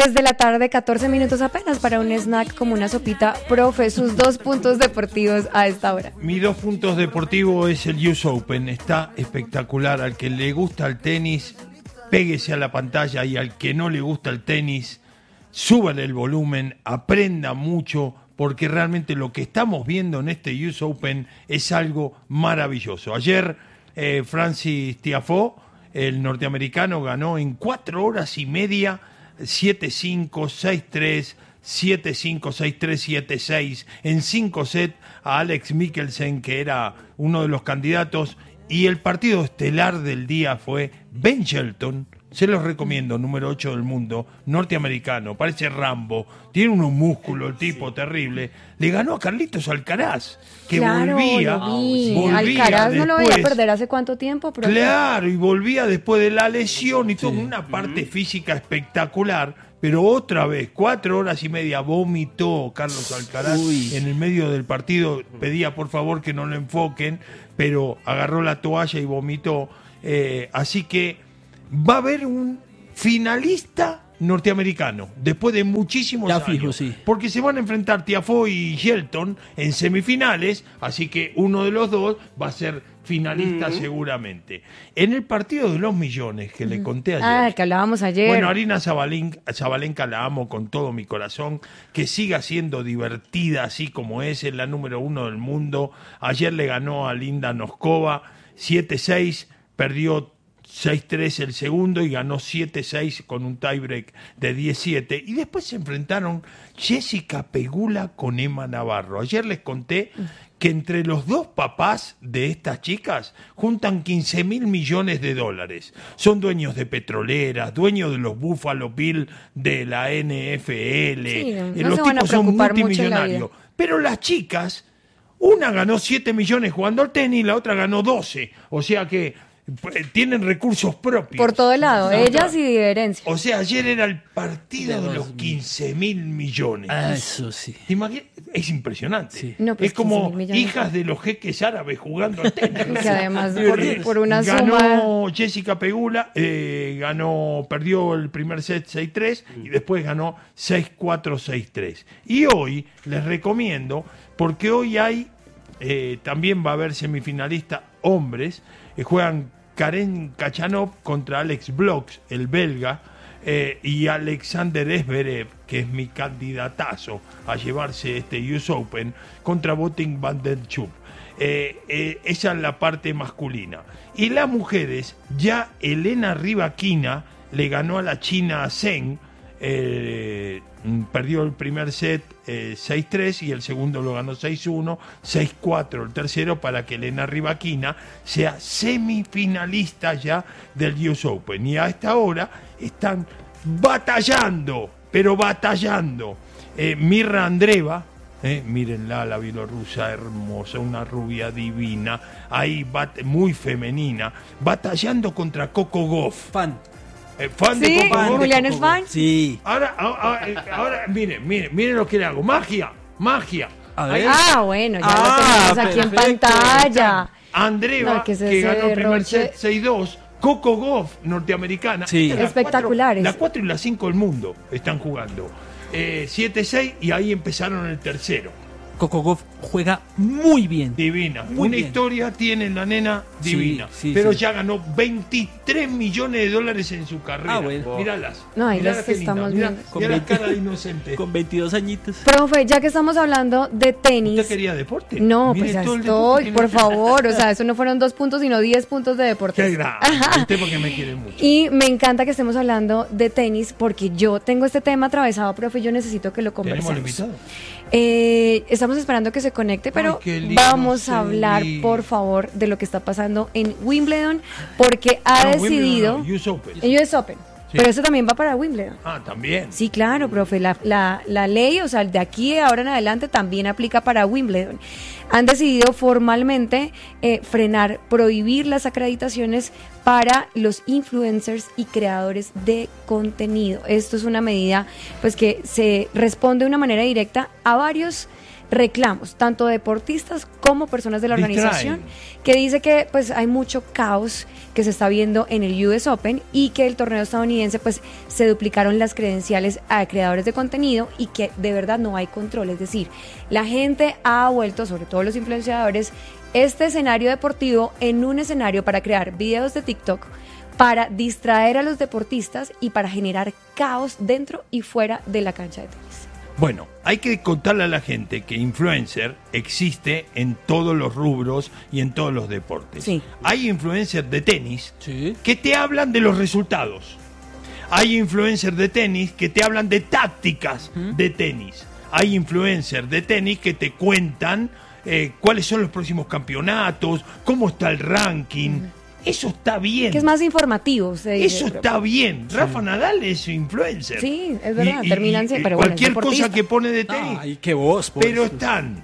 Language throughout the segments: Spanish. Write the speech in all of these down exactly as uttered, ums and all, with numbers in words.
tres de la tarde, catorce minutos apenas para un snack como una sopita. Profe, sus dos puntos deportivos a esta hora. Mis dos puntos deportivos es el U S Open, está espectacular. Al que le gusta el tenis, péguese a la pantalla, y al que no le gusta el tenis, súbale el volumen, aprenda mucho, porque realmente lo que estamos viendo en este U S Open es algo maravilloso. Ayer eh, Francis Tiafoe, el norteamericano, ganó en cuatro horas y media siete cinco, seis tres, siete cinco, seis tres, siete seis en cinco sets a Alex Mikkelsen, que era uno de los candidatos, y el partido estelar del día fue Ben Shelton. Se los recomiendo, número ocho del mundo, norteamericano, parece Rambo, tiene unos músculos, el tipo, terrible. Le ganó a Carlitos Alcaraz, que claro, volvía, lo vi. volvía Alcaraz después, no lo veía perder hace cuánto tiempo, profe. Claro, y volvía después de la lesión y todo, Sí. una parte física espectacular, pero otra vez, cuatro horas y media, vomitó Carlos Alcaraz. Uy. En el medio del partido, pedía por favor que no lo enfoquen, pero agarró la toalla y vomitó. Eh, así que va a haber un finalista norteamericano después de muchísimos Ya años, fijo, sí. porque se van a enfrentar Tiafoe y Shelton en semifinales, así que uno de los dos va a ser finalista seguramente. En el partido de los millones que le conté ayer, Ah, el que hablábamos ayer. bueno, Arina Zabalin- Zabalenka la amo con todo mi corazón, que siga siendo divertida así como es, es la número uno del mundo. Ayer le ganó a Linda Noskova siete seis, perdió seis tres el segundo y ganó siete seis con un tiebreak de diez siete. Y después se enfrentaron Jessica Pegula con Emma Navarro. Ayer les conté que entre los dos papás de estas chicas juntan quince mil millones de dólares. Son dueños de petroleras, dueños de los Buffalo Bills de la N F L. Sí, no, Eh, no los se van a tipos son preocupar mucho en la multimillonarios. vida. Pero las chicas, una ganó siete millones jugando al tenis, la otra ganó doce. O sea que eh, tienen recursos propios. Por todo lado, No, ellas no. y de herencia. O sea, ayer era el partido De de dos los mil. quince mil millones. Ah, eso sí. ¿Te imaginas? Es impresionante. Sí. No, pues es como quince mil millones. hijas de los jeques árabes jugando al tenis. Que además por, por una ganó suma... Jessica Pegula, eh, ganó, perdió el primer set seis tres y después ganó seis cuatro, seis tres. Y hoy les recomiendo, porque hoy hay, eh, también va a haber semifinalistas hombres, eh, juegan Karen Khachanov contra Alex Bloch, el belga, eh, y Alexander Zverev, que es mi candidatazo a llevarse este U S Open, contra Botic van der Schupp. Eh, eh, esa es la parte masculina. Y las mujeres, ya Elena Rybakina le ganó a la china Zheng, eh, perdió el primer set eh, seis tres y el segundo lo ganó seis uno, seis cuatro el tercero, para que Elena Rybakina sea semifinalista ya del U S Open. Y a esta hora están batallando, pero batallando. Eh, Mirra Andreeva, eh, mírenla, la bielorrusa hermosa, una rubia divina, ahí bate, muy femenina, batallando contra Coco Gauff. Fan. Eh, fan ¿Sí? de Coco Gauff. ¿Julián es fan? Sí. Ahora, ahora, ahora, ahora, miren, miren, miren lo que le hago. Magia, magia. A Ahí ver. Ah, bueno, ya Ah, lo tenemos aquí en perfecto. pantalla. Andreeva, No, que es que ese ganó el primer derroche. set seis dos. Coco Gauff, norteamericana. Sí. Estas las Espectaculares. cuatro- La cuatro y la cinco del mundo están jugando. Eh, siete seis y ahí empezaron el tercero. Coco Gauff juega muy bien. Divina. Muy Una bien. historia tiene la nena Sí, divina. sí, pero sí. ya ganó veintitrés millones de dólares en su carrera. Ah, bueno. Míralas. No, ahí Míralas las qué lindas. estamos Mirá, viendo. Con mirá la veinte cara de inocente. Con veintidós añitos. Profe, ya que estamos hablando de tenis... ¿Usted quería deporte? No, Mire pues ya todo el deporte estoy, que por no- favor. O sea, eso no fueron dos puntos, sino diez puntos de Qué deportes. grande. Usted porque me quiere mucho. Y me encanta que estemos hablando de tenis porque yo tengo este tema atravesado, profe, y yo necesito que lo ¿Tenemos al conversemos. invitado? Eh, estamos esperando que se conecte, pero Ay, qué lindo, vamos a hablar, sí. por favor, de lo que está pasando en Wimbledon, porque ha No, decidido... Wimbledon no, U S Open. En U S Open. Sí. Pero eso también va para Wimbledon. Ah, también. Sí, claro, profe. La, la, la ley, o sea, de aquí de ahora en adelante también aplica para Wimbledon. Han decidido formalmente eh, frenar, prohibir las acreditaciones para los influencers y creadores de contenido. Esto es una medida pues que se responde de una manera directa a varios reclamos, tanto de deportistas como personas de la organización, Distraen. que dice que pues hay mucho caos que se está viendo en el U S Open y que el torneo estadounidense pues se duplicaron las credenciales a creadores de contenido y que de verdad no hay control. Es decir, la gente ha vuelto, sobre todo los influenciadores, este escenario deportivo en un escenario para crear videos de TikTok, para distraer a los deportistas y para generar caos dentro y fuera de la cancha de tenis. Bueno, hay que contarle a la gente que influencer existe en todos los rubros y en todos los deportes. Sí. Hay influencers de tenis Sí. que te hablan de los resultados. Hay influencers de tenis que te hablan de tácticas de tenis. Hay influencers de tenis que te cuentan eh, cuáles son los próximos campeonatos, cómo está el ranking. Eso está bien. Que es más informativo. Se dice, Eso pero- está bien. Rafa Nadal es influencer. Sí, es verdad, Y- y- terminan y- siempre, pero bueno, es cualquier cosa deportista. que pone de tenis. Ay, qué voz, por Pero eso. están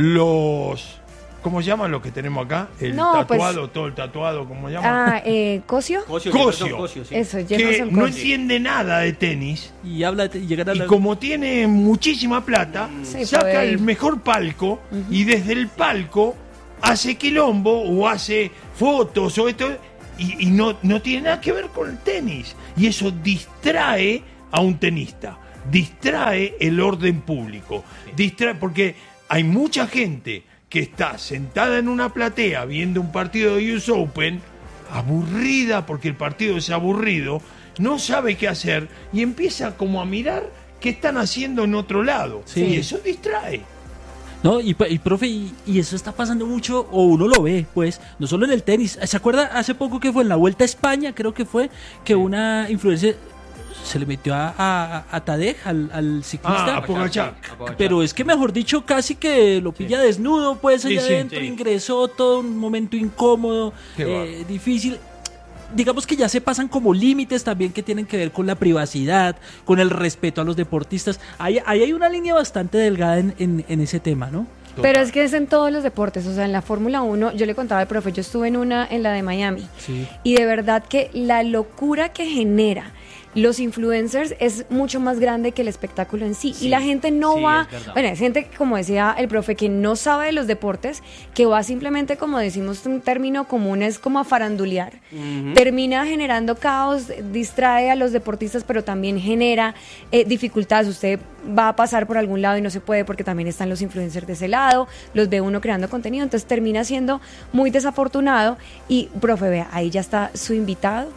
los... ¿Cómo se llaman los que tenemos acá? El No, pues- tatuado, todo el tatuado, ¿cómo se llama? Ah, eh, ¿Cosio? Cosio, Cosio. Jefferson Cosio, sí. Eso, que Jefferson no Cosio. entiende nada de tenis. Y habla y llegar a Y la... como tiene muchísima plata, Sí, saca puede ir. el mejor palco y desde el palco hace quilombo o hace fotos o esto y, y no, no tiene nada que ver con el tenis. Y eso distrae a un tenista, distrae el orden público, distrae porque hay mucha gente que está sentada en una platea viendo un partido de U S Open, aburrida porque el partido es aburrido, no sabe qué hacer y empieza como a mirar qué están haciendo en otro lado. Sí. Y eso distrae. No, y, y profe, y, y eso está pasando mucho, o uno lo ve, pues, no solo en el tenis. ¿Se acuerda hace poco que fue en la Vuelta a España, creo que fue, que una influencer se le metió a, a, a Tadej, al, al ciclista? Ah, a Pogačar. Pero es que mejor dicho, casi que lo pilla desnudo, pues Sí, allá sí, adentro, sí. ingresó, todo un momento incómodo, Qué eh, difícil. Digamos que ya se pasan como límites también que tienen que ver con la privacidad, con el respeto a los deportistas. Ahí, ahí hay una línea bastante delgada en, en, en ese tema, ¿no? Pero es que es en todos los deportes, o sea, en la Fórmula uno, yo le contaba al profe, yo estuve en una, en la de Miami, Sí. y de verdad que la locura que genera los influencers es mucho más grande que el espectáculo en sí, Sí, y la gente no sí, va, es verdad. bueno, es gente, como decía el profe, que no sabe de los deportes, que va simplemente, como decimos un término común, es como a farandulear, termina generando caos, distrae a los deportistas, pero también genera eh, dificultades. Usted va a pasar por algún lado y no se puede porque también están los influencers de ese lado, los ve uno creando contenido, entonces termina siendo muy desafortunado. Y profe, vea, ahí ya está su invitado.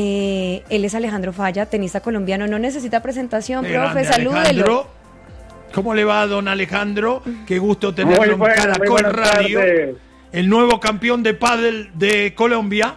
Eh, él es Alejandro Falla, tenista colombiano, no necesita presentación, Qué profe, grande, salúdelo. Alejandro. ¿Cómo le va, don Alejandro? Qué gusto tenerlo Muy en buenas, muy Caracol buenas Radio. tardes. El nuevo campeón de pádel de Colombia.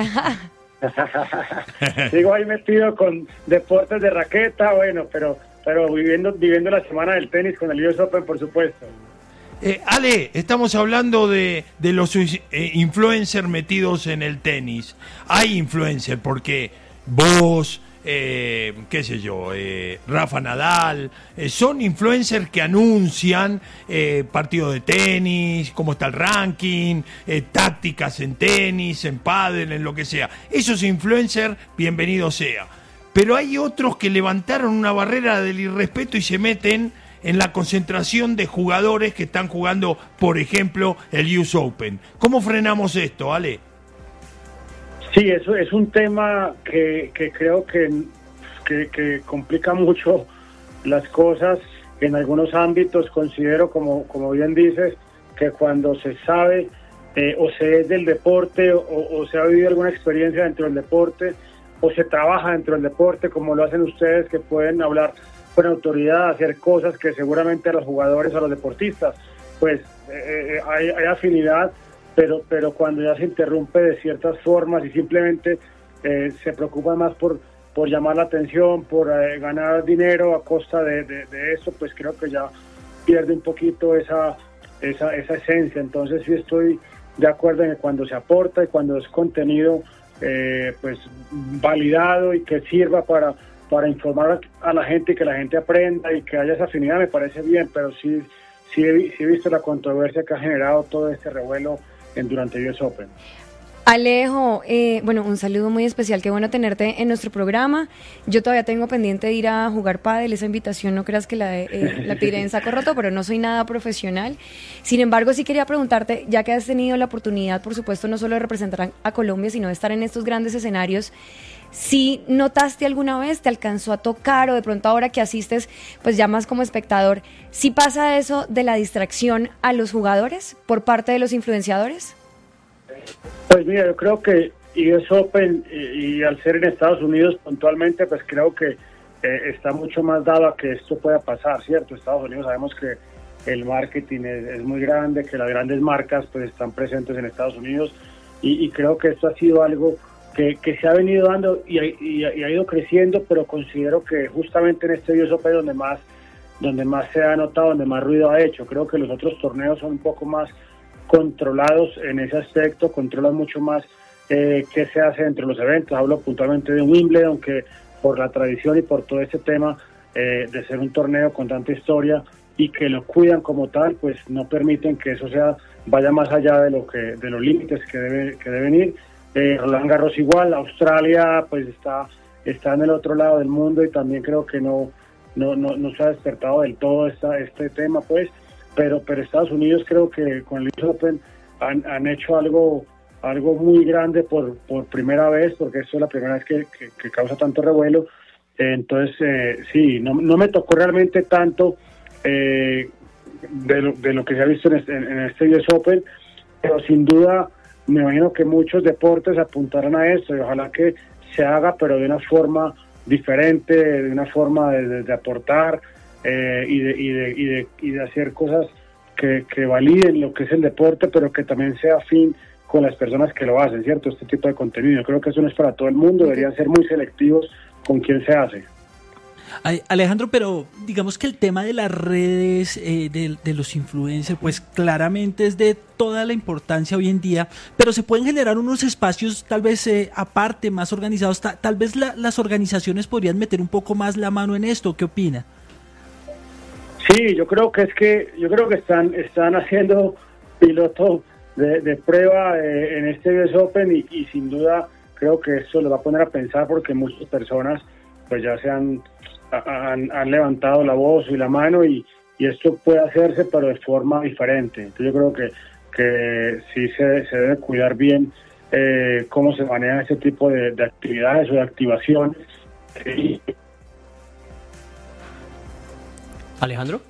Sigo ahí metido con deportes de raqueta, bueno, pero pero viviendo viviendo la semana del tenis con el U S Open, por supuesto. Eh, Ale, estamos hablando de, de los eh, influencers metidos en el tenis. Hay influencers porque vos, eh, qué sé yo, eh, Rafa Nadal, eh, son influencers que anuncian eh, partidos de tenis, cómo está el ranking, eh, tácticas en tenis, en pádel, en lo que sea. Esos influencers, bienvenido sea. Pero hay otros que levantaron una barrera del irrespeto y se meten en la concentración de jugadores que están jugando, por ejemplo, el U S Open. ¿Cómo frenamos esto, Ale? Sí, eso es un tema que, que creo que, que, que complica mucho las cosas en algunos ámbitos. Considero, como, como bien dices, que cuando se sabe eh, o se es del deporte o, o se ha vivido alguna experiencia dentro del deporte o se trabaja dentro del deporte, como lo hacen ustedes, que pueden hablar con autoridad, hacer cosas que seguramente a los jugadores, a los deportistas, pues eh, eh, hay, hay afinidad, pero pero cuando ya se interrumpe de ciertas formas y simplemente eh, se preocupan más por por llamar la atención, por eh, ganar dinero a costa de, de, de eso, pues creo que ya pierde un poquito esa, esa esa esencia. Entonces sí estoy de acuerdo en que cuando se aporta y cuando es contenido eh, pues validado y que sirva para para informar a la gente y que la gente aprenda y que haya esa afinidad, me parece bien, pero sí sí he, sí he visto la controversia que ha generado todo este revuelo en, durante U S Open. Alejo, eh, bueno, un saludo muy especial, qué bueno tenerte en nuestro programa. Yo todavía tengo pendiente de ir a jugar pádel, esa invitación no creas que la, eh, la tiré en saco roto, pero no soy nada profesional. Sin embargo, sí quería preguntarte, ya que has tenido la oportunidad, por supuesto, no solo de representar a, a Colombia, sino de estar en estos grandes escenarios, si notaste alguna vez, te alcanzó a tocar o de pronto ahora que asistes, pues ya más como espectador, ¿sí pasa eso de la distracción a los jugadores por parte de los influenciadores? Pues mira, yo creo que U S Open y, y al ser en Estados Unidos puntualmente, pues creo que eh, está mucho más dado a que esto pueda pasar, ¿cierto? Estados Unidos sabemos que el marketing es, es muy grande, que las grandes marcas pues están presentes en Estados Unidos y, y creo que esto ha sido algo que, que se ha venido dando y, y, y ha ido creciendo, pero considero que justamente en este U S Open donde más, donde más se ha notado, donde más ruido ha hecho. Creo que los otros torneos son un poco más controlados en ese aspecto, controlan mucho más eh, qué se hace entre los eventos. Hablo puntualmente de Wimbledon, que por la tradición y por todo este tema eh, de ser un torneo con tanta historia y que lo cuidan como tal, pues no permiten que eso sea vaya más allá de lo que de los límites que debe que deben ir. Eh, Roland Garros igual, Australia pues está está en el otro lado del mundo y también creo que no no no, no se ha despertado del todo esta, este tema pues. Pero, pero Estados Unidos creo que con el U S Open han, han hecho algo algo muy grande por, por primera vez, porque esto es la primera vez que, que, que causa tanto revuelo. Eh, entonces, eh, sí, no, no me tocó realmente tanto eh, de, lo, de lo que se ha visto en este, en este U S Open, pero sin duda me imagino que muchos deportes apuntarán a esto y ojalá que se haga, pero de una forma diferente, de una forma de, de, de aportar, Eh, y, de, y, de, y, de, y de hacer cosas que, que validen lo que es el deporte, pero que también sea afín con las personas que lo hacen, ¿cierto? Este tipo de contenido. Creo que eso no es para todo el mundo, deberían ser muy selectivos con quién se hace. Alejandro, pero digamos que el tema de las redes, eh, de, de los influencers, pues claramente es de toda la importancia hoy en día, pero se pueden generar unos espacios tal vez eh, aparte, más organizados. Ta, tal vez la, las organizaciones podrían meter un poco más la mano en esto. ¿Qué opina? Sí, yo creo que es que yo creo que están están haciendo piloto de, de prueba eh, en este U S Open y, y sin duda creo que esto lo va a poner a pensar porque muchas personas pues ya se han han, han levantado la voz y la mano y, y esto puede hacerse pero de forma diferente. Entonces yo creo que que sí se, se debe cuidar bien eh, cómo se maneja ese tipo de, de actividades o de activaciones. Y, Alejandro.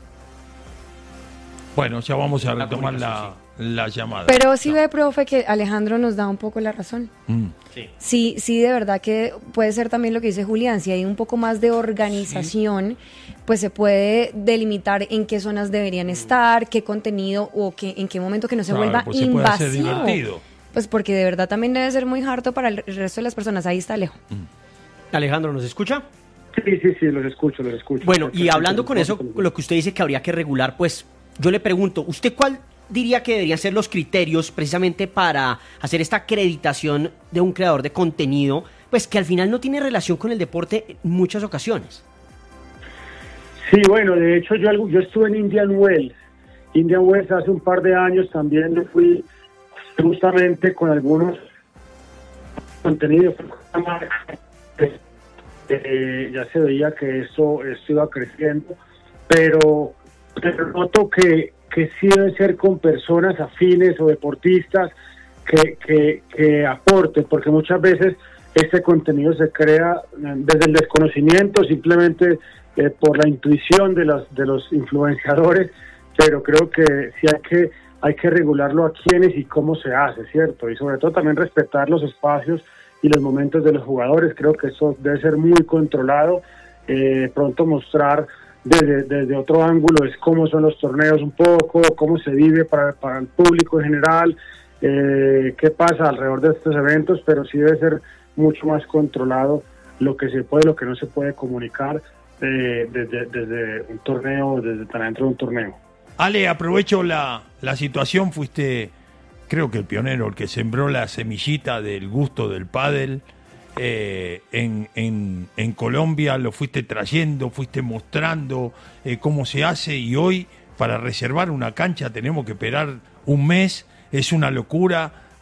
Bueno, ya vamos a retomar la, la llamada. Pero sí no. ve, profe, que Alejandro nos da un poco la razón. Mm. Sí. Sí, sí, de verdad que puede ser también lo que dice Julián, si hay un poco más de organización, sí, pues se puede delimitar en qué zonas deberían estar, qué contenido o qué, en qué momento que no se claro, vuelva pues invasivo. Se puede hacer divertido. Pues porque de verdad también debe ser muy harto para el resto de las personas. Ahí está Alejo. Mm. Alejandro, ¿nos escucha? Sí, sí, sí, los escucho, los escucho. Bueno, y hablando con eso, lo que usted dice que habría que regular, pues yo le pregunto, ¿usted cuál diría que deberían ser los criterios precisamente para hacer esta acreditación de un creador de contenido, pues que al final no tiene relación con el deporte en muchas ocasiones? Sí, bueno, de hecho yo, yo estuve en Indian Wells. Indian Wells hace un par de años también me fui justamente con algunos contenidos. Eh, ya se veía que eso, esto iba creciendo, pero, pero noto que, que sí debe ser con personas afines o deportistas que, que, que aporten, porque muchas veces este contenido se crea desde el desconocimiento, simplemente eh, por la intuición de los, de los influenciadores, pero creo que sí hay que, hay que regularlo a quiénes y cómo se hace, ¿cierto? Y sobre todo también respetar los espacios y los momentos de los jugadores. Creo que eso debe ser muy controlado. Eh, pronto mostrar desde, desde otro ángulo es cómo son los torneos un poco, cómo se vive para, para el público en general, eh, qué pasa alrededor de estos eventos, pero sí debe ser mucho más controlado lo que se puede, lo que no se puede comunicar eh, desde, desde un torneo, desde tan adentro de un torneo. Ale, aprovecho la, la situación, fuiste creo que el pionero, el que sembró la semillita del gusto del pádel eh, en, en, en Colombia, lo fuiste trayendo, fuiste mostrando eh, cómo se hace y hoy para reservar una cancha tenemos que esperar un mes, es una locura.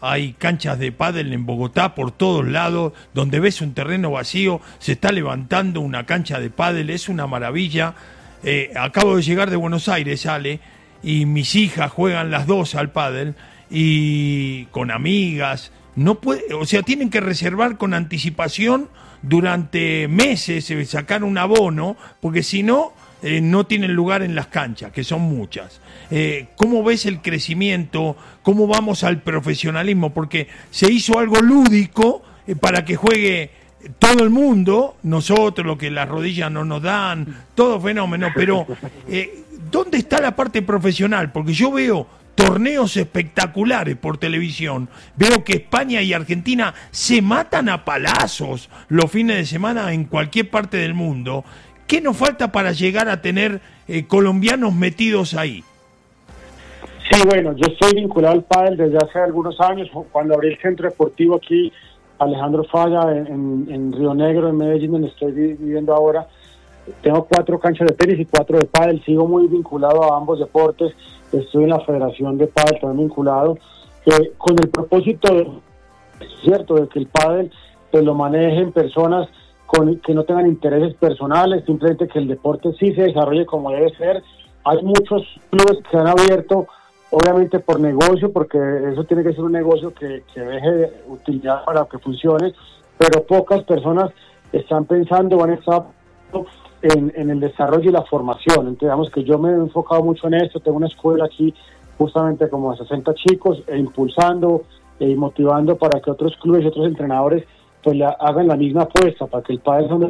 hay canchas de pádel en Bogotá por todos lados, donde ves un terreno vacío, se está levantando una cancha de pádel, es una maravilla. Eh, acabo de llegar de Buenos Aires, Ale, y mis hijas juegan las dos al pádel, y con amigas, no puede, o sea, tienen que reservar con anticipación durante meses, eh, sacar un abono, porque si no, eh, no tienen lugar en las canchas, que son muchas. Eh, ¿Cómo ves el crecimiento? ¿Cómo vamos al profesionalismo? Porque se hizo algo lúdico eh, para que juegue todo el mundo, nosotros, lo que las rodillas no nos dan, todo fenómeno, pero eh, ¿dónde está la parte profesional? Porque yo veo torneos espectaculares por televisión, veo que España y Argentina se matan a palazos los fines de semana en cualquier parte del mundo. ¿Qué nos falta para llegar a tener eh, colombianos metidos ahí? Sí, bueno, yo estoy vinculado al pádel desde hace algunos años, cuando abrí el centro deportivo aquí, Alejandro Falla, en, en, en Río Negro, en Medellín, donde estoy viviendo ahora. Tengo cuatro canchas de tenis y cuatro de pádel, sigo muy vinculado a ambos deportes, estoy en la Federación de Pádel también vinculado, eh, con el propósito, de, es cierto, de que el pádel pues, lo manejen personas con, que no tengan intereses personales, simplemente que el deporte sí se desarrolle como debe ser. Hay muchos clubes que se han abierto, obviamente por negocio, porque eso tiene que ser un negocio que, que deje utilidad para que funcione, pero pocas personas están pensando, van a estar en, en el desarrollo y la formación. Entonces, digamos que yo me he enfocado mucho en esto, tengo una escuela aquí justamente como de sesenta chicos, e impulsando y e motivando para que otros clubes y otros entrenadores pues le hagan la misma apuesta, para que el pádel no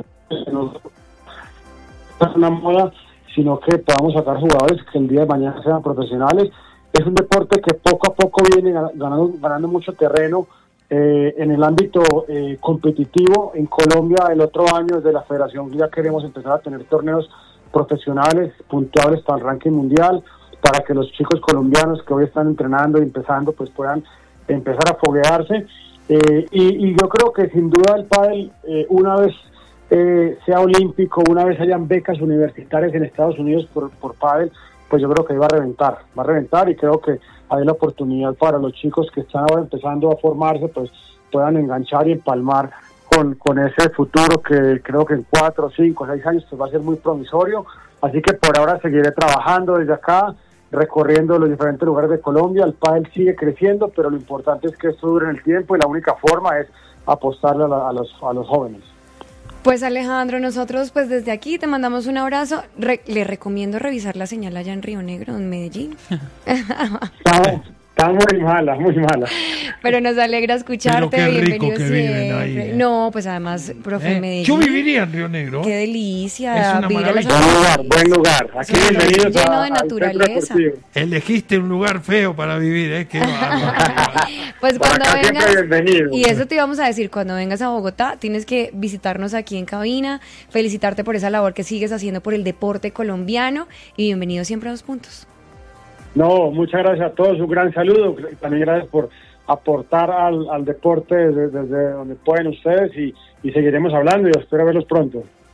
es una moda, sino que podamos sacar jugadores que el día de mañana sean profesionales. Es un deporte que poco a poco viene ganando, ganando mucho terreno eh, en el ámbito eh, competitivo. En Colombia el otro año desde la federación ya queremos empezar a tener torneos profesionales puntuables para el ranking mundial, para que los chicos colombianos que hoy están entrenando y empezando pues puedan empezar a foguearse. Eh, y, y yo creo que sin duda el pádel, eh, una vez eh, sea olímpico, una vez hayan becas universitarias en Estados Unidos por, por pádel, pues yo creo que va a reventar, va a reventar y creo que hay la oportunidad para los chicos que están ahora empezando a formarse, pues puedan enganchar y empalmar con, con ese futuro que creo que en cuatro, cinco, seis años pues va a ser muy promisorio. Así que por ahora seguiré trabajando desde acá, recorriendo los diferentes lugares de Colombia. El pádel sigue creciendo, pero lo importante es que esto dure en el tiempo y la única forma es apostarle a, la, a, los, a los jóvenes. Pues Alejandro, nosotros pues desde aquí te mandamos un abrazo. Re- le recomiendo revisar la señal allá en Río Negro, en Medellín. Está, está muy mala, muy mala. Pero nos alegra escucharte. Pero qué rico Bienvenido que siempre. viven ahí, eh. No, pues además, profe, ¿Eh? Medellín. Yo viviría en Río Negro. Qué delicia. Es una vivir a las maravilla. Buen lugar, buen lugar. Aquí Sí, bienvenidos lleno a, de al centro naturaleza. deportivo. Elegiste un lugar feo para vivir, ¿eh? Qué bárbaro. Pues Por cuando acá siempre vengas, bienvenido. y eso te íbamos a decir, cuando vengas a Bogotá, tienes que visitarnos aquí en cabina, felicitarte por esa labor que sigues haciendo por el deporte colombiano y bienvenido siempre a Dos Puntos. No, muchas gracias a todos, un gran saludo. También gracias por aportar al, al deporte desde, desde donde pueden ustedes y, y seguiremos hablando y espero verlos pronto.